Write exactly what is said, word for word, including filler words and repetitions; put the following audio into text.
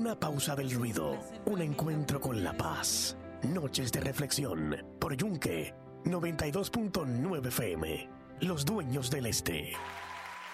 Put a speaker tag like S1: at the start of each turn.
S1: Una pausa del ruido, un encuentro con la paz. Noches de reflexión por Yunque noventa y dos punto nueve F M. Los dueños del este.